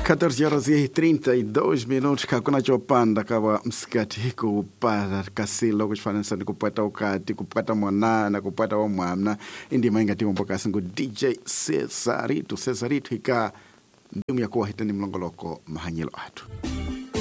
14:32 kakuna chopanda kawa msikati kupata kasilo kuchifananisa ni kupata ukati kupata mwanana kupata wa mwamna indi maingati mboka singu DJ Cesarito hika ndimu ya kuwa hitani mlongoloko mahanyilo atu.